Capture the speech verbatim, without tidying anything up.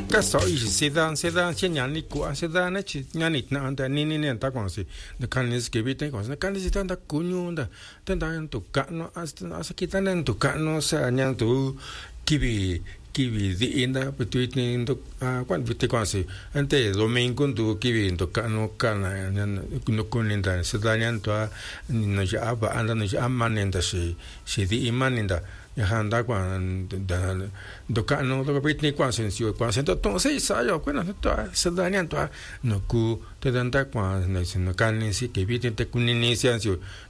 cái sợi sẽ ra sẽ ra sẽ nhà này của sẽ ra này chỉ nhà này nó anh ta ni ni ni ta quan si the can is give it quan si can is ta ta kunyu ta ta ta tu ka no as as kita nan tu ka no sa nyang tu kibi kibi di inda between tu quan between quan si ante domingo tu kibi tu ka no ka na no kuninda se da nyang tu no ja ba anda no ja maninda si si di imaninda ya handa quan da do ka no do between quan sensio quan sento to sei sa yo quan to se da nyang tu no ku te dan ta quan no kan ni si kibi te kunini si ansio